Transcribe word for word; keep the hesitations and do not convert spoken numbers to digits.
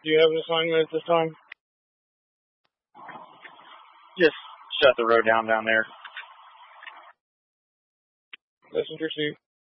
Do you have an assignment at this time? Just shut the road down down there. Passenger seat.